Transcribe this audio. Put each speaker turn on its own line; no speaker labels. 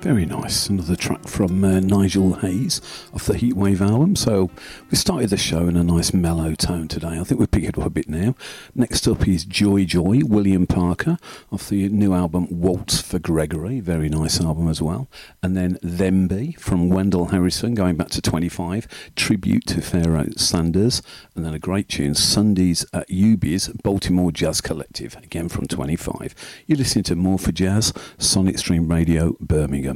Very nice. Another track from Nigel Hayes off the Heatwave album. So we started the show in a nice mellow tone today. I think we'll pick it up a bit now. Next up is Joy Joy, William Parker, off the new album Waltz for Gregory. Very nice album as well. And then Them Be from Wendell Harrison, going back to 25, tribute to Pharaoh Sanders. And then a great tune, Sundays at Ubi's, Baltimore Jazz Collective, again from 25. You're listening to More for Jazz, Sonic Stream Radio, Birmingham.